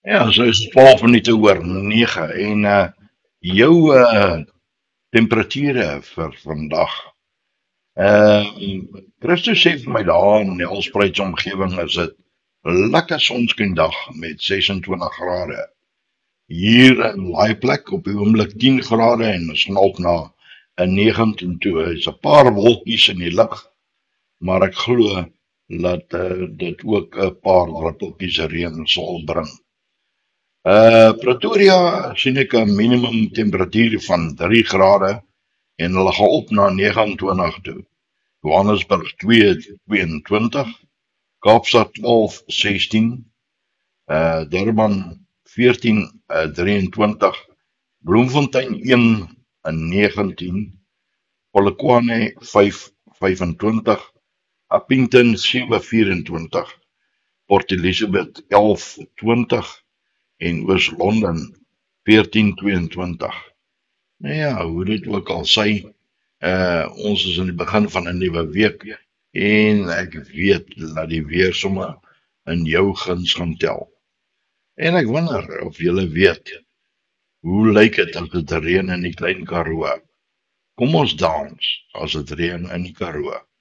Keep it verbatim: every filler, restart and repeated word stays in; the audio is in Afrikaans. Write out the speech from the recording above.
Ja, so is twaalf minute oor nege en uh, jou uh, temperature vir vandag. Uh, Christus sê vir my daar in die Alspruits omgewing is dit lekker sonskyndag met ses en twintig grade. Hier in daai plek op die oomblik tien grade en ons gaan op na 'n negentien toe. Is 'n paar wolkies in die lug, maar ek glo dat uh, dit ook 'n paar druppeltjies reën sal bring. Uh Pretoria sien ek 'n minimum temperatuur van drie grade en hulle gaan op na nege en twintig toe. Johannesburg twee twee en twintig, Kaapstad twaalf sestien, uh Durban veertien uh, drie en twintig, Bloemfontein een en negentien, Polokwane vyf vyf en twintig, Upington sewe vyf en twintig, Port Elizabeth elf twintig en Oos-London veertien twee en twintig. Nou ja, hoe dit ook al sê, uh, ons is in die begin van 'n nuwe week en ek weet dat die weer sommer in jou guns gaan tel. En ek wonder of julle weet, hoe lyk dit as dit reën in die Klein Karoo? Kom ons dans as dit reën in die Karoo.